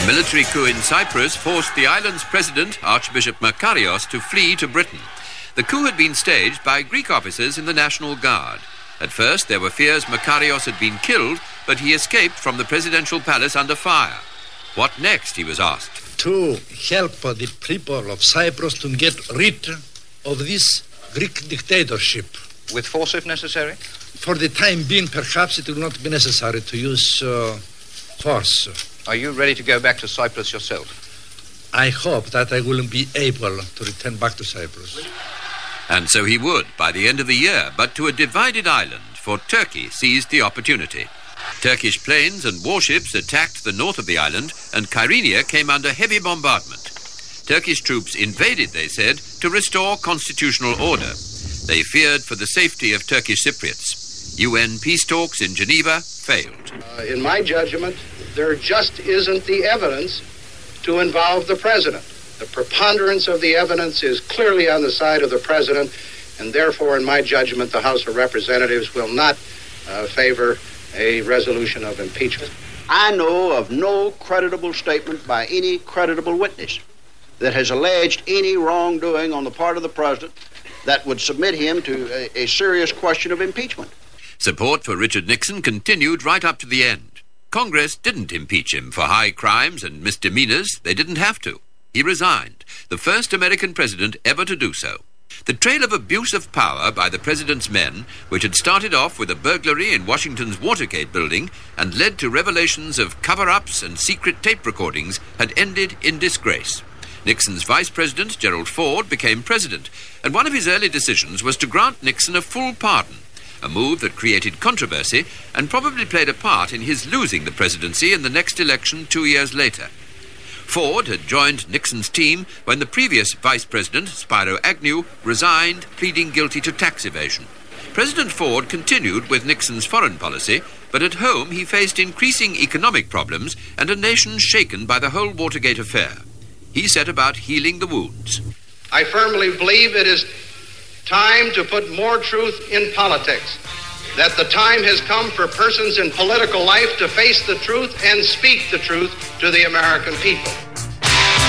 A military coup in Cyprus forced the island's president, Archbishop Makarios, to flee to Britain. The coup had been staged by Greek officers in the National Guard. At first, there were fears Makarios had been killed, but he escaped from the presidential palace under fire. What next, he was asked. To help the people of Cyprus to get rid of this Greek dictatorship. With force if necessary? For the time being, perhaps it will not be necessary to use force. Are you ready to go back to Cyprus yourself? I hope that I will be able to return back to Cyprus. And so he would by the end of the year, but to a divided island, for Turkey seized the opportunity. Turkish planes and warships attacked the north of the island, and Kyrenia came under heavy bombardment. Turkish troops invaded, they said, to restore constitutional order. They feared for the safety of Turkish Cypriots. UN peace talks in Geneva failed. In my judgment, there just isn't the evidence to involve the president. The preponderance of the evidence is clearly on the side of the president, and therefore, in my judgment, the House of Representatives will not favor a resolution of impeachment. I know of no creditable statement by any creditable witness that has alleged any wrongdoing on the part of the president that would submit him to a serious question of impeachment. Support for Richard Nixon continued right up to the end. Congress didn't impeach him for high crimes and misdemeanors. They didn't have to. He resigned, the first American president ever to do so. The trail of abuse of power by the president's men, which had started off with a burglary in Washington's Watergate building and led to revelations of cover-ups and secret tape recordings, had ended in disgrace. Nixon's vice president, Gerald Ford, became president, and one of his early decisions was to grant Nixon a full pardon, a move that created controversy and probably played a part in his losing the presidency in the next election 2 years later. Ford had joined Nixon's team when the previous vice president, Spiro Agnew, resigned, pleading guilty to tax evasion. President Ford continued with Nixon's foreign policy, but at home he faced increasing economic problems and a nation shaken by the whole Watergate affair. He set about healing the wounds. I firmly believe it is time to put more truth in politics, that the time has come for persons in political life to face the truth and speak the truth to the American people.